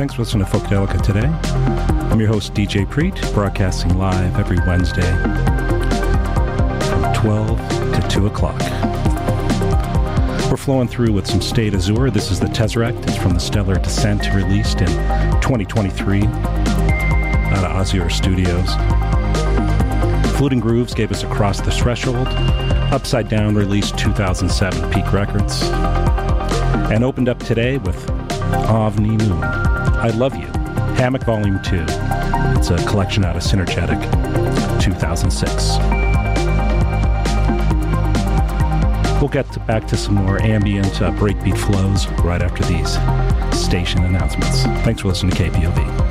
Thanks for listening to Funkadelica today. I'm your host, DJ Preet, broadcasting live every Wednesday from 12 to 2 o'clock. We're flowing through with some State Azure. This is the Tesseract. It's from the Stellar Descent, released in 2023 out of Azure Studios. Fluting Grooves gave us Across the Threshold. Upside Down released 2007 Peak Records. And opened up today with Avni Moon, I Love You, Hammock Volume 2. It's a collection out of Synergetic, 2006. We'll get back to some more ambient breakbeat flows right after these station announcements. Thanks for listening to KPOV.